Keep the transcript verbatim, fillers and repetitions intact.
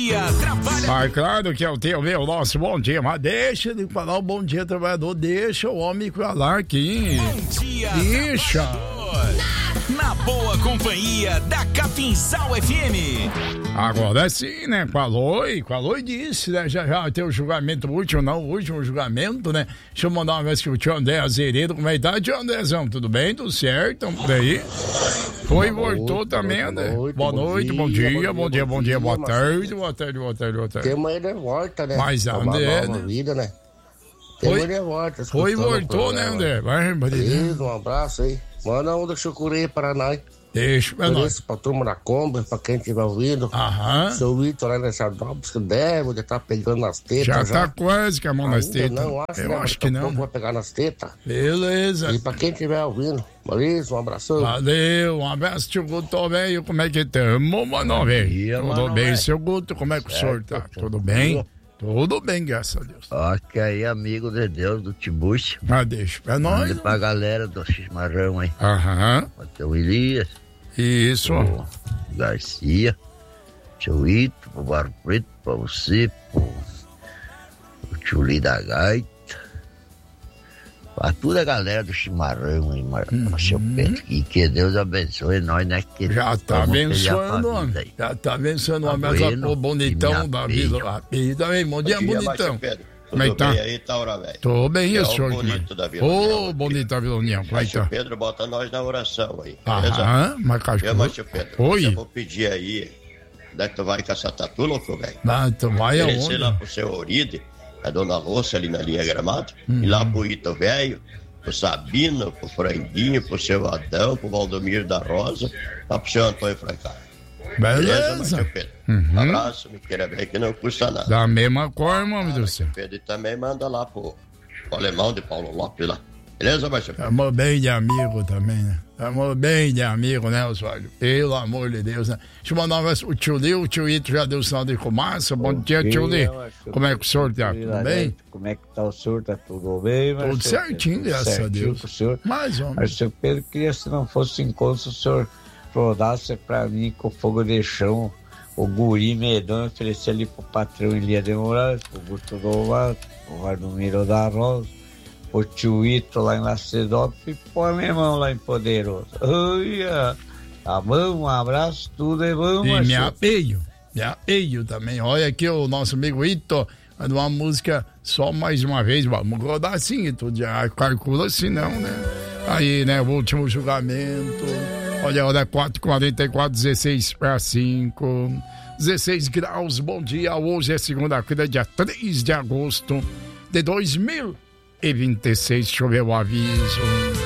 dia, trabalha... Ah, claro que é o teu, meu, nosso bom dia, mas deixa ele falar o bom dia, trabalhador, deixa o homem falar aqui. Bom dia, deixa. Na boa companhia da Capinzal F M. Agora sim, né? Falou e falou e disse, né? Já já tem o julgamento último, não, o último julgamento, né? Deixa eu mandar uma vez que o tio André Azeredo, como é que tá, tio Andrézão? Tudo bem? Tudo certo? Tamo por aí? Foi e voltou também, André. Boa noite, bom dia, bom dia, bom dia, boa tarde, boa tarde, boa tarde, boa tarde. Tem uma de volta, né? Mas André, né? Vida, né? Tem uma de volta. Foi e voltou, né, André? Vai, Beleza, um abraço aí. Manda um do Chucuri para nós. Deixa, é nóis. Pra turma da Kombi, pra quem estiver ouvindo. Aham. Seu Vitor lá nessa Drops, que deve já tá pegando nas tetas. Já, já tá quase com a mão Ainda nas tetas. Não, acho, Eu né? acho que não. Vai pegar nas tetas. Beleza. E pra quem estiver ouvindo, beleza, um abração. Valeu, um abraço, tio Guto, velho. Como é que tamo, mano, velho? Tudo mano, bem, véio. seu Guto? Como é que o senhor tá? Tudo bem? Tudo bem, graças a Deus. Ó, que aí, amigo de Deus do Tibuche. Ah, deixa pra nós. Mande pra galera do Chimarrão aí. Aham. O teu Elias. Isso. O Garcia. Tio Ito, o Barro Preto, pra você, pro, o tio Li da Gaita. Pra toda a galera do Chimarrão aí, Mar... Uhum. seu Pedro. E que Deus abençoe nós, né? Que Já tá vamos abençoando, pelear pra vida homem. aí. Já tá abençoando o Tá homem. bueno, O bonitão e da minha vida filha. lá. E também, bom dia, Bom dia, bonitão. Márcio Pedro. Como é que tá? Tudo bem aí, Taura, velho? Tô bem, e É o o senhor? bonito da Vila Ô, União. bonito da Vila União, como é que Márcio tá? Pedro, bota nós na oração aí, beleza? Aham, mas Eu, cachorro. Márcio Pedro, Oi. eu vou pedir aí, onde é que tu vai caçar tatu, louco, velho? Ah, tu vai Oferecer lá aonde? pro seu Oride, a dona Lúcia ali na linha Gramado, Uhum. e lá pro Ito Velho, pro Sabino, pro Franguinho, pro seu Adão, pro Valdomiro da Rosa, lá pro seu Antônio Francaro. Beleza, Márcio Beleza. Pedro? Uhum. Abraço, me queira ver que não custa nada. Da mesma cor, homem do céu. Pedro, e também manda lá pro, pro alemão de Paulo Lopes lá. Beleza, Márcio Pedro? Tamo bem de amigo também, né? Tamo bem de amigo, né, Oswaldo? Pelo amor de Deus, né? Deixa eu mandar uma vez o tio Li, o tio Ito já deu sinal de fumaça. Bom, Bom dia, tio Li. Como é que o senhor tá? Tudo bem? Como é que tá o senhor? Tá tudo bem? Tudo Marcelo? certinho, graças a Deus. Pro senhor. Mais homem. Mas seu Pedro queria, se não fosse encontro, se o senhor rodasse pra mim com fogo de chão, o guri medão, oferecer ali pro patrão Elia de Moraes, pro Guto do Mato, o Valdomiro da Rosa, o tio Ito lá em Lacedópolis e pro alemão lá em Poderoso. Olha, tá bom, um abraço, tudo é bom, E me Marcelo. apeio, me apeio também. Olha aqui o nosso amigo Ito, manda uma música só mais uma vez. Vamos rodar assim, Ito, já calcula assim não, né? Aí, né, o último julgamento. Olha, hora quatro e quarenta e quatro, dezesseis para cinco. dezesseis graus, bom dia. Hoje é segunda-feira, dia três de agosto de dois mil e vinte e seis. Deixa eu ver o aviso.